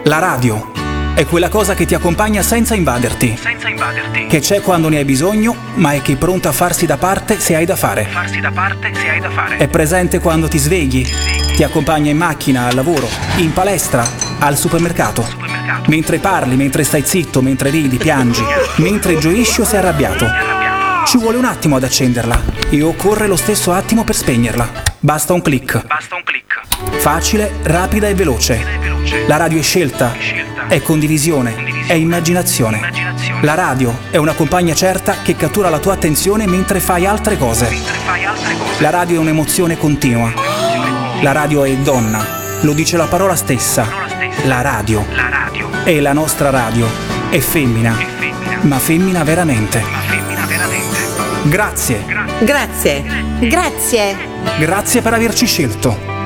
La radio è quella cosa che ti accompagna senza invaderti. Che c'è quando ne hai bisogno, ma è che è pronta a farsi da parte se hai da fare. È presente quando ti svegli, ti accompagna in macchina, al lavoro, in palestra, al supermercato. Mentre parli, mentre stai zitto, mentre ridi, piangi, mentre gioisci o sei arrabbiato. Ci vuole un attimo ad accenderla e occorre lo stesso attimo per spegnerla. Basta un click. Facile, rapida e veloce. La radio è scelta, è condivisione, è immaginazione. La radio è una compagna certa che cattura la tua attenzione mentre fai altre cose. La radio è un'emozione continua. La radio è donna, lo dice la parola stessa. La radio. E la nostra radio è femmina, ma femmina veramente. Grazie. Grazie. Grazie per averci scelto.